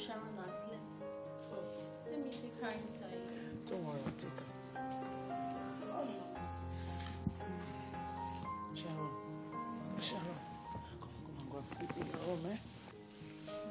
Sharon has slept. Let me take her inside. Don't worry, I'll take her. Sharon. Come on, go and sleep in your room, eh?